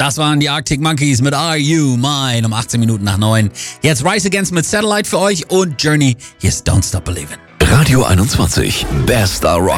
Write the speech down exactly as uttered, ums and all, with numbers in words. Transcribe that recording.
Das waren die Arctic Monkeys mit Are You Mine um achtzehn Minuten nach neun. Jetzt Rise Against mit Satellite für euch und Journey. Hier ist Don't Stop Believin'. Radio einundzwanzig, Best Rock.